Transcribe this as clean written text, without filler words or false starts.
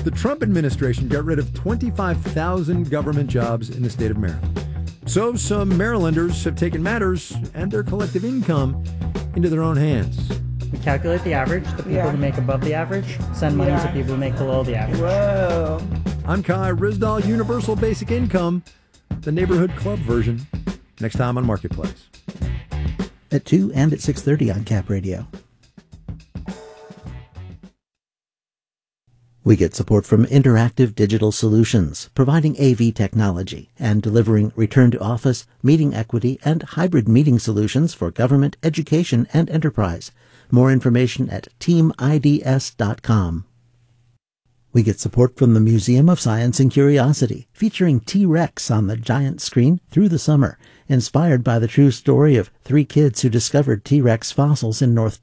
The Trump administration got rid of 25,000 government jobs in the state of Maryland. So some Marylanders have taken matters and their collective income into their own hands. We calculate the average. The people who make above the average send money to people who make below the average. Whoa. I'm Kai Ryssdal, Universal Basic Income, the neighborhood club version. Next time on Marketplace. At 2 and at 6:30 on Cap Radio. We get support from Interactive Digital Solutions, providing AV technology and delivering return-to-office, meeting equity, and hybrid meeting solutions for government, education, and enterprise. More information at teamids.com. We get support from the Museum of Science and Curiosity, featuring T-Rex on the giant screen through the summer, inspired by the true story of 3 kids who discovered T-Rex fossils in North